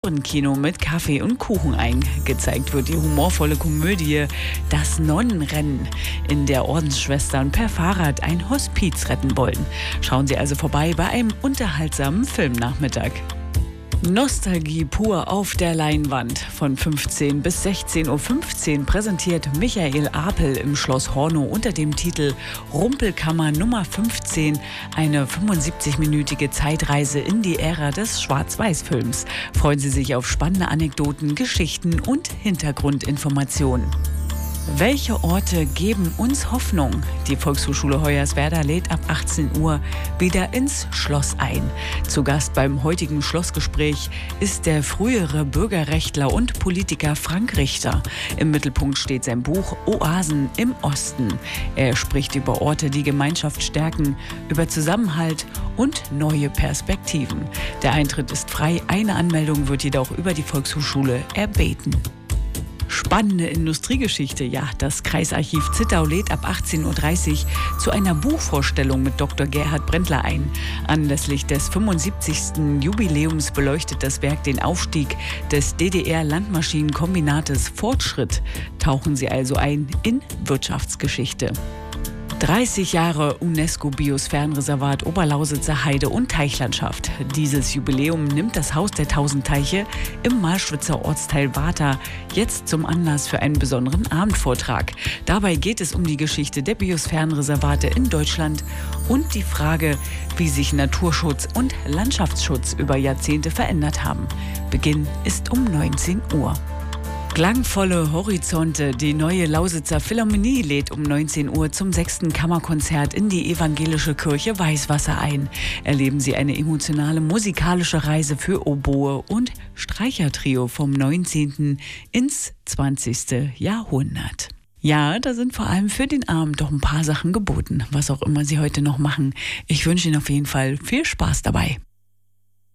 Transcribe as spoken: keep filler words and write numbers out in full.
Kino mit Kaffee und Kuchen ein. Gezeigt wird die humorvolle Komödie Das Nonnenrennen, in der Ordensschwestern per Fahrrad ein Hospiz retten wollen. Schauen Sie also vorbei bei einem unterhaltsamen Filmnachmittag. Nostalgie pur auf der Leinwand. Von fünfzehn bis sechzehn Uhr fünfzehn präsentiert Michael Apel im Schloss Hornow unter dem Titel Rumpelkammer Nummer fünfzehn eine fünfundsiebzig-minütige Zeitreise in die Ära des Schwarz-Weiß-Films. Freuen Sie sich auf spannende Anekdoten, Geschichten und Hintergrundinformationen. Welche Orte geben uns Hoffnung? Die Volkshochschule Hoyerswerda lädt ab achtzehn Uhr wieder ins Schloss ein. Zu Gast beim heutigen Schlossgespräch ist der frühere Bürgerrechtler und Politiker Frank Richter. Im Mittelpunkt steht sein Buch Oasen im Osten. Er spricht über Orte, die Gemeinschaft stärken, über Zusammenhalt und neue Perspektiven. Der Eintritt ist frei, eine Anmeldung wird jedoch über die Volkshochschule erbeten. Spannende Industriegeschichte, ja. Das Kreisarchiv Zittau lädt ab achtzehn Uhr dreißig zu einer Buchvorstellung mit Doktor Gerhard Brendler ein. Anlässlich des fünfundsiebzigsten Jubiläums beleuchtet das Werk den Aufstieg des D D R-Landmaschinenkombinates Fortschritt. Tauchen Sie also ein in Wirtschaftsgeschichte. dreißig Jahre UNESCO-Biosphärenreservat Oberlausitzer Heide- und Teichlandschaft. Dieses Jubiläum nimmt das Haus der Tausend Teiche im Malschwitzer Ortsteil Warta jetzt zum Anlass für einen besonderen Abendvortrag. Dabei geht es um die Geschichte der Biosphärenreservate in Deutschland und die Frage, wie sich Naturschutz und Landschaftsschutz über Jahrzehnte verändert haben. Beginn ist um neunzehn Uhr. Klangvolle Horizonte. Die neue Lausitzer Philharmonie lädt um neunzehn Uhr zum sechsten Kammerkonzert in die evangelische Kirche Weißwasser ein. Erleben Sie eine emotionale musikalische Reise für Oboe und Streichertrio vom neunzehnten ins zwanzigste Jahrhundert. Ja, da sind vor allem für den Abend doch ein paar Sachen geboten, was auch immer Sie heute noch machen. Ich wünsche Ihnen auf jeden Fall viel Spaß dabei.